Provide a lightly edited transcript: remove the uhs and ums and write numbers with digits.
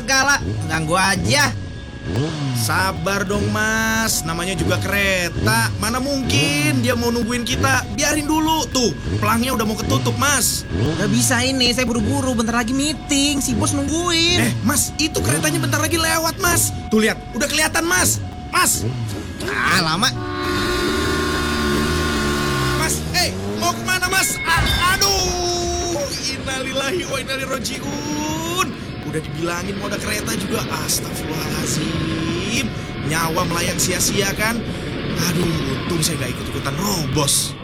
segala. Ganggu aja. Sabar dong mas, namanya juga kereta. Mana mungkin dia mau nungguin kita. Biarin dulu, tuh pelangnya udah mau ketutup mas. Gak bisa ini, saya buru-buru, bentar lagi meeting. Si bos nungguin. Mas, itu keretanya bentar lagi lewat mas. Tuh lihat, udah kelihatan mas. Mas. Lama. Mas, mau kemana mas? Aduh, innalillahi wa inna ilaihi raji'un. Udah dibilangin mau ada kereta juga. Astagfirullahaladzim. Nyawa melayang sia-sia kan. Aduh, untung saya gak ikut-ikutan robos.